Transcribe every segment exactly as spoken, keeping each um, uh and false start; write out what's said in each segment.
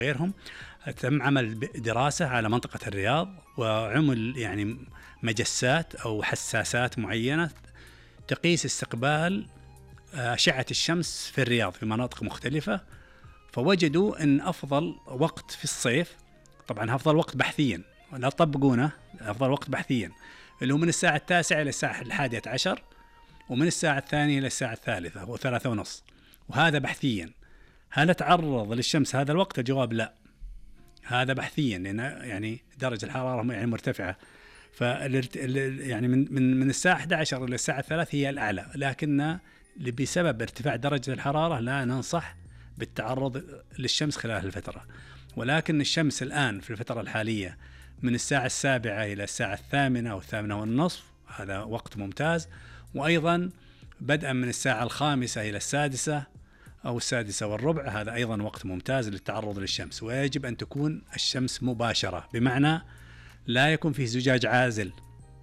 غيرهم. تم عمل دراسة على منطقة الرياض، وعمل يعني مجسات أو حساسات معينة تقيس استقبال أشعة الشمس في الرياض في مناطق مختلفة. فوجدوا أن أفضل وقت في الصيف، طبعا أفضل وقت بحثيا لا تطبقونه، أفضل وقت بحثيا اللي هو من الساعة التاسعة إلى الساعة الحادية عشر، ومن الساعة الثانية إلى الساعة الثالثة وثلاثة ونص، وهذا بحثيا. هل تعرض للشمس هذا الوقت؟ الجواب لا، هذا بحثيا، لأن يعني درجة الحرارة يعني مرتفعة. ف يعني من من من الساعة إحدى عشر إلى الساعة الثالثة هي الأعلى، لكن بسبب ارتفاع درجة الحرارة لا ننصح بالتعرض للشمس خلال الفترة. ولكن الشمس الآن في الفترة الحالية من الساعة السابعة إلى الساعة الثامنة أو الثامنة والنصف، هذا وقت ممتاز. وأيضا بدءا من الساعة الخامسة إلى السادسة أو السادسة والربع، هذا أيضا وقت ممتاز للتعرض للشمس. ويجب أن تكون الشمس مباشرة، بمعنى لا يكون فيه زجاج عازل.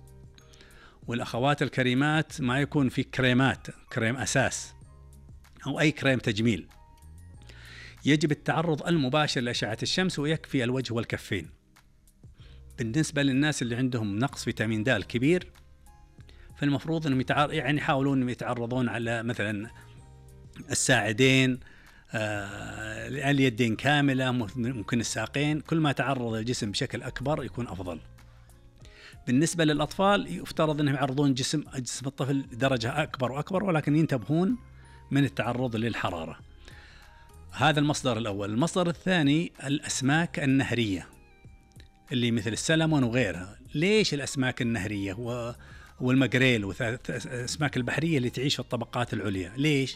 والأخوات الكريمات ما يكون في كريمات، كريم أساس أو أي كريم تجميل. يجب التعرض المباشر لأشعة الشمس، ويكفي الوجه والكفين. بالنسبة للناس اللي عندهم نقص فيتامين د كبير، فالمفروض أنهم يتعرض يعني يحاولون أنهم يتعرضون على مثلا الساعدين، آه اليدين كاملة، ممكن الساقين. كل ما تعرض الجسم بشكل أكبر يكون أفضل. بالنسبة للأطفال يفترض أنهم يعرضون جسم جسم الطفل درجة أكبر وأكبر، ولكن ينتبهون من التعرض للحرارة. هذا المصدر الأول. المصدر الثاني الأسماك النهرية اللي مثل السلمون وغيرها. ليش الأسماك النهرية والمقريل والأسماك البحرية اللي تعيش في الطبقات العليا؟ ليش؟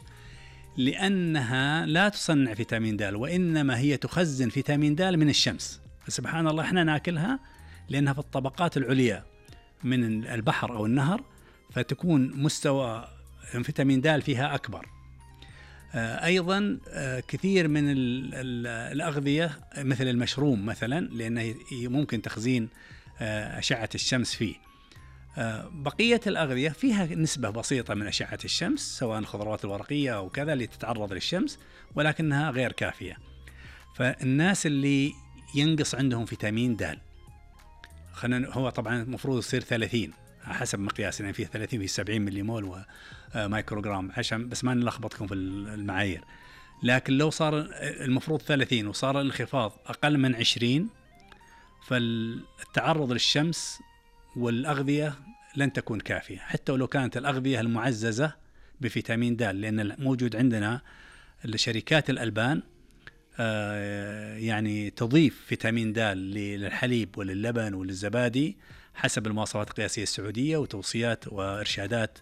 لأنها لا تصنع فيتامين د، وإنما هي تخزن فيتامين د من الشمس. فسبحان الله احنا ناكلها لأنها في الطبقات العليا من البحر أو النهر، فتكون مستوى فيتامين د فيها أكبر. أيضا كثير من الأغذية مثل المشروم مثلا، لأنه ممكن تخزين أشعة الشمس فيه. بقية الأغذية فيها نسبة بسيطة من أشعة الشمس، سواء الخضروات الورقية أو كذا اللي تتعرض للشمس، ولكنها غير كافية. فالناس اللي ينقص عندهم فيتامين د، خلينا هو طبعا المفروض يصير ثلاثين حسب مقياسنا، يعني فيه ثلاثين في سبعين ملي مول ومايكروغرام، عشان بس ما نلخبطكم في المعايير. لكن لو صار المفروض ثلاثين وصار الانخفاض أقل من عشرين، فالتعرض للشمس والأغذية لن تكون كافية، حتى ولو كانت الأغذية المعززة بفيتامين د. لأن موجود عندنا شركات الألبان يعني تضيف فيتامين د للحليب وللبن وللزبادي حسب المواصفات القياسية السعودية وتوصيات وإرشادات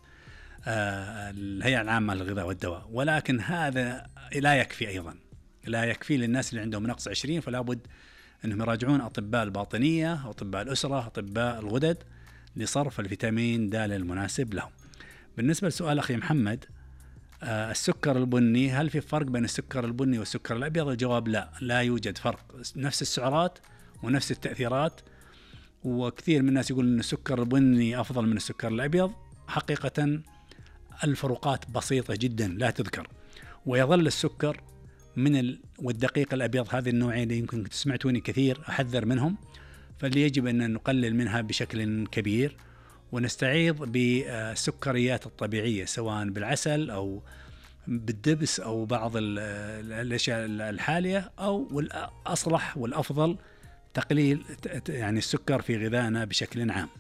الهيئة العامة للغذاء والدواء. ولكن هذا لا يكفي، أيضا لا يكفي للناس اللي عندهم نقص عشرين، فلا بد أنهم يراجعون أطباء الباطنية أو أطباء الأسرة، أطباء الغدد، لصرف الفيتامين د المناسب لهم. بالنسبة لسؤال أخي محمد، آه السكر البني، هل في فرق بين السكر البني والسكر الأبيض؟ الجواب لا، لا يوجد فرق، نفس السعرات ونفس التأثيرات. وكثير من الناس يقول أن السكر البني أفضل من السكر الأبيض. حقيقة الفروقات بسيطة جدا لا تذكر. ويظل السكر من ال... والدقيق الأبيض، هذه النوعين اللي يمكن تسمعتوني كثير أحذر منهم، فاللي يجب أن نقلل منها بشكل كبير، ونستعيض بالسكريات الطبيعية سواء بالعسل أو بالدبس أو بعض الأشياء الحالية، أو والأصلح والأفضل تقليل يعني السكر في غذائنا بشكل عام.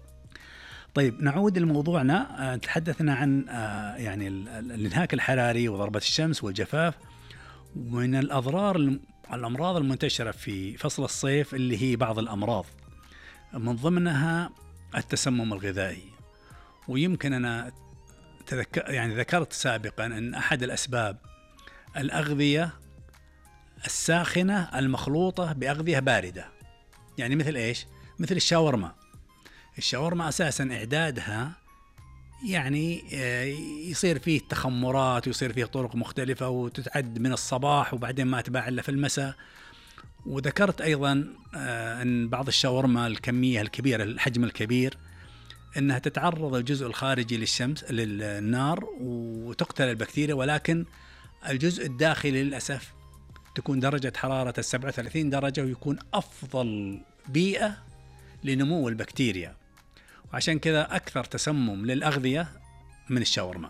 طيب نعود لموضوعنا. تحدثنا عن يعني الانهاك الحراري وضربة الشمس والجفاف. ومن الأضرار الأمراض المنتشرة في فصل الصيف اللي هي بعض الأمراض، من ضمنها التسمم الغذائي. ويمكن أنا تذكر يعني ذكرت سابقا أن أحد الأسباب الأغذية الساخنة المخلوطة بأغذية باردة. يعني مثل إيش؟ مثل الشاورما. الشاورما أساسا إعدادها يعني يصير فيه تخمرات ويصير فيه طرق مختلفة، وتتعد من الصباح وبعدين ما تباع إلا في المساء. وذكرت أيضا أن بعض الشاورما الكمية الكبيرة، الحجم الكبير، أنها تتعرض الجزء الخارجي للشمس للنار وتقتل البكتيريا، ولكن الجزء الداخلي للأسف تكون درجة حرارة السبعة وثلاثين درجة، ويكون أفضل بيئة لنمو البكتيريا. وعشان كذا أكثر تسمم للأغذية من الشاورما.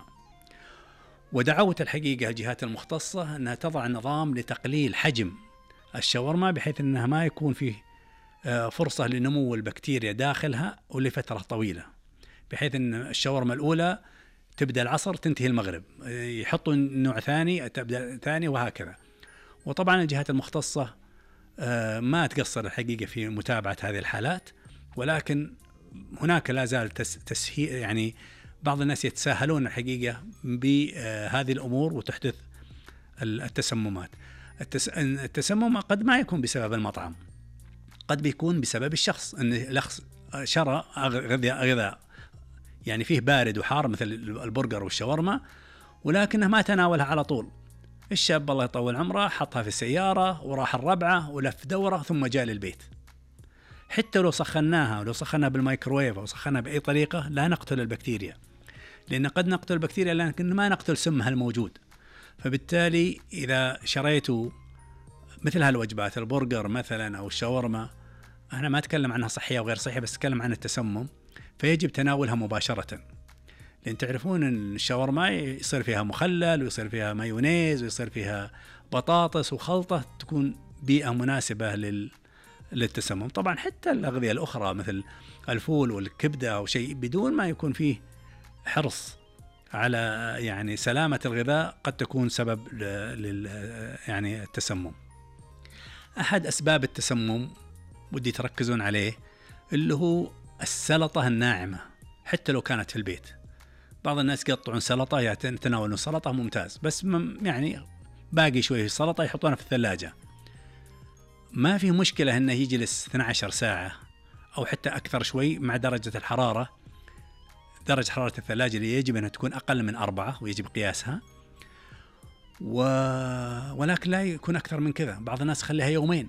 ودعوت الحقيقة الجهات المختصة أنها تضع نظام لتقليل حجم الشاورما، بحيث أنها ما يكون فيه فرصة لنمو البكتيريا داخلها ولفترة طويلة، بحيث أن الشاورما الأولى تبدأ العصر تنتهي المغرب، يحطوا نوع ثاني تبدأ ثاني وهكذا. وطبعا الجهات المختصة ما تقصر الحقيقة في متابعة هذه الحالات، ولكن هناك لا زال تسهيل، يعني بعض الناس يتساهلون الحقيقة بهذه الأمور وتحدث التسممات. التسمم قد ما يكون بسبب المطعم، قد بيكون بسبب الشخص، أن الشخص شرى غذاء يعني فيه بارد وحار مثل البرجر والشاورما، ولكنه ما تناولها على طول. الشاب الله يطول عمره حطها في السيارة وراح الربعة ولف دورة ثم جاء للبيت. حتى لو سخناها ولو سخناها بالميكروويف أو سخناها بأي طريقة لا نقتل البكتيريا، لأن قد نقتل البكتيريا لكن ما نقتل سمها الموجود. فبالتالي إذا شريتوا مثل هالوجبات البرجر مثلا أو الشاورما، أنا ما أتكلم عنها صحية وغير صحية، بس أتكلم عن التسمم، فيجب تناولها مباشرة. لأن تعرفون أن الشاورما يصير فيها مخلل ويصير فيها مايونيز ويصير فيها بطاطس وخلطة، تكون بيئة مناسبة لل للتسمم. طبعا حتى الأغذية الأخرى مثل الفول والكبدة أو شيء بدون ما يكون فيه حرص على يعني سلامة الغذاء قد تكون سبب لل يعني التسمم. أحد أسباب التسمم ودي تركزون عليه اللي هو السلطة الناعمة، حتى لو كانت في البيت. بعض الناس يقطعون سلطة يتناولون سلطة ممتاز، بس يعني باقي شوي في السلطة يحطونها في الثلاجة. ما في مشكلة إنه يجلس اثنتي عشرة ساعة أو حتى أكثر شوي مع درجة الحرارة. درجة حرارة الثلاجة اللي يجب أن تكون أقل من أربعة ويجب قياسها، و... ولكن لا يكون أكثر من كذا. بعض الناس خليها يومين.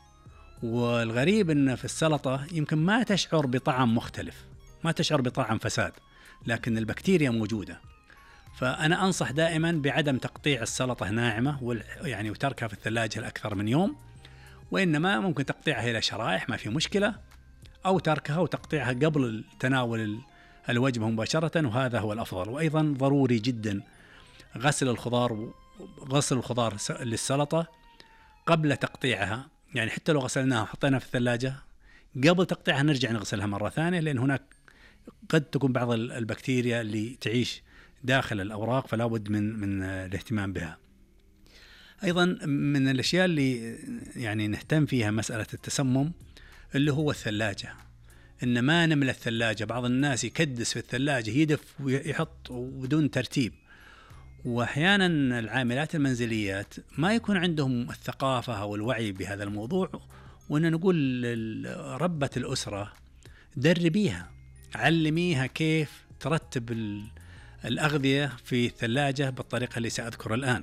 والغريب أن في السلطة يمكن ما تشعر بطعم مختلف، ما تشعر بطعم فساد، لكن البكتيريا موجودة. فأنا أنصح دائما بعدم تقطيع السلطة ناعمة وال... يعني وتركها في الثلاجة لأكثر من يوم، وإنما ممكن تقطيعها إلى شرائح ما في مشكلة، أو تركها وتقطيعها قبل تناول الوجبة مباشرة، وهذا هو الأفضل. وأيضا ضروري جدا غسل الخضار، غسل الخضار للسلطة قبل تقطيعها. يعني حتى لو غسلناها وحطيناها في الثلاجة قبل تقطيعها نرجع نغسلها مرة ثانية، لأن هناك قد تكون بعض البكتيريا اللي تعيش داخل الأوراق، فلا بد من من الاهتمام بها. أيضا من الأشياء اللي يعني نهتم فيها مسألة التسمم اللي هو الثلاجة، إن ما نملى الثلاجة. بعض الناس يكدس في الثلاجة يدف ويحط بدون ترتيب، وأحيانا العاملات المنزليات ما يكون عندهم الثقافة أو الوعي بهذا الموضوع. وأن نقول ربة الأسرة دربيها، علميها كيف ترتب الأغذية في الثلاجة بالطريقة اللي سأذكر الآن.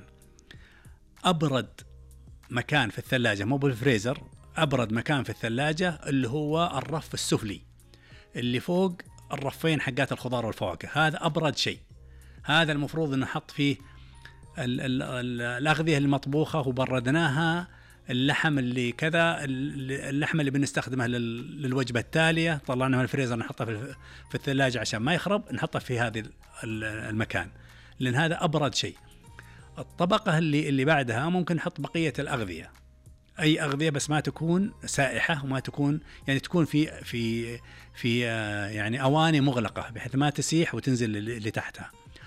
أبرد مكان في الثلاجة مو بالفريزر، أبرد مكان في الثلاجة اللي هو الرف السفلي اللي فوق الرفين حقات الخضار والفواكه، هذا أبرد شيء. هذا المفروض أن نحط فيه ال ال ال الأغذية المطبوخة وبردناها، اللحم اللي كذا، اللحم اللي بنستخدمه للوجبة التالية طلعنا من الفريزر نحطه في الثلاجة عشان ما يخرب، نحطه في هذا المكان، لأن هذا أبرد شيء. الطبقة اللي اللي بعدها ممكن نحط بقية الأغذية، أي أغذية بس ما تكون سائحة وما تكون يعني تكون في في في يعني أواني مغلقة بحيث ما تسيح وتنزل اللي تحتها.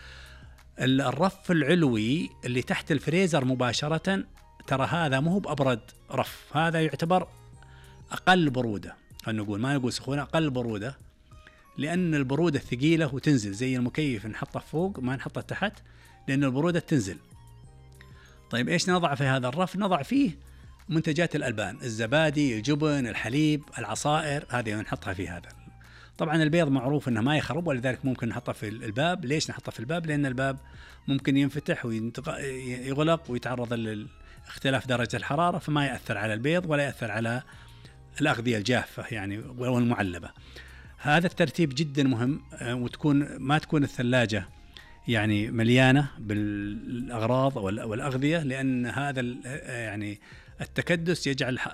الرف العلوي اللي تحت الفريزر مباشرة ترى هذا مو بأبرد رف، هذا يعتبر أقل برودة، خلينا نقول ما نقول سخونة، أقل برودة، لأن البرودة الثقيلة وتنزل زي المكيف نحطه فوق ما نحطه تحت، لأن البرودة تنزل. طيب إيش نضع في هذا الرف؟ نضع فيه منتجات الألبان، الزبادي، الجبن، الحليب، العصائر، هذه نحطها في هذا. طبعا البيض معروف أنه ما يخرب، ولذلك ممكن نحطه في الباب. ليش نحطه في الباب؟ لأن الباب ممكن ينفتح ويغلق ويتعرض لاختلاف درجة الحرارة، فما يأثر على البيض ولا يأثر على الأغذية الجافة يعني والمعلبة. هذا الترتيب جدا مهم، وتكون ما تكون الثلاجة يعني مليانة بالأغراض أو الأغذية، لأن هذا يعني التكدس يجعل